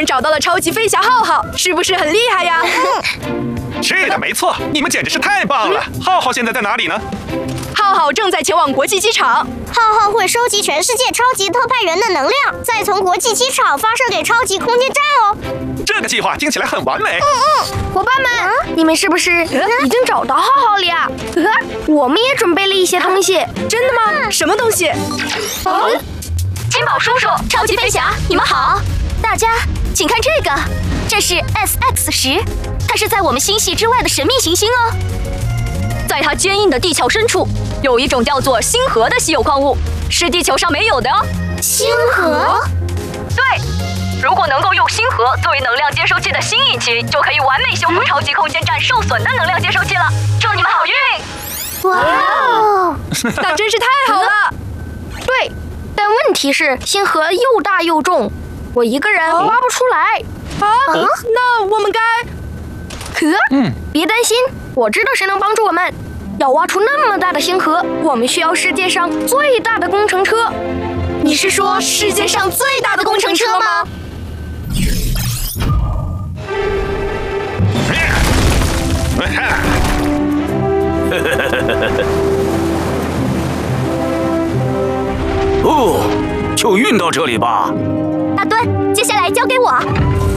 们找到了超级飞侠浩浩，是不是很厉害呀？ 是的，没错，你们简直是太棒了！浩浩现在在哪里呢？ 浩浩正在前往国际机场。 浩浩会收集全世界超级特派员的能量，再从国际机场发射给超级空间站哦。 这个计划听起来很完美。 伙伴们，你们是不是已经找到浩浩了呀？我们也准备了一些东西。 真的吗？什么东西？ 金宝叔叔，超级飞侠，你们好！大家请看这个，这是 SX10，它是在我们星系之外的神秘行星哦。在它坚硬的地壳深处，有一种叫做星河的稀有矿物，是地球上没有的哦。 星河？ 对，如果能够用星河作为能量接收器的新引擎，就可以完美修复超级空间站受损的能量接收器了。祝你们好运！ 哇哦， 那真是太好了。 对，但问题是星河又大又重，我一个人挖不出来。 那我们该…… 别担心，我知道谁能帮助我们。要挖出那么大的星河，我们需要世界上最大的工程车。 你是说世界上最大的工程车吗？ 哦，就运到这里吧。 大墩，接下来交给我。